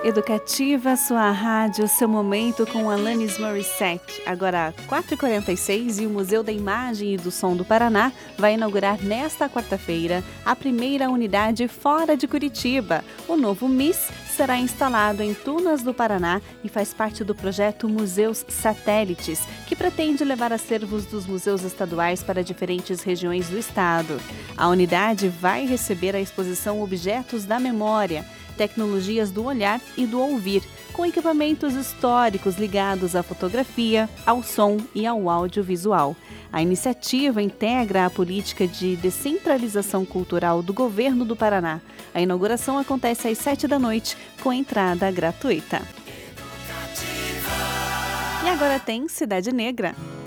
Educativa, sua rádio, seu momento com Alanis Morissette. Agora, 4h46 e o Museu da Imagem e do Som do Paraná vai inaugurar nesta quarta-feira a primeira unidade fora de Curitiba. O novo MIS será instalado em Tunas do Paraná e faz parte do projeto Museus Satélites, que pretende levar acervos dos museus estaduais para diferentes regiões do estado. A unidade vai receber a exposição Objetos da Memória, Tecnologias do Olhar e do Ouvir, com equipamentos históricos ligados à fotografia, ao som e ao audiovisual. A iniciativa integra a política de descentralização cultural do governo do Paraná. A inauguração acontece às 19h, com entrada gratuita. E agora tem Cidade Negra.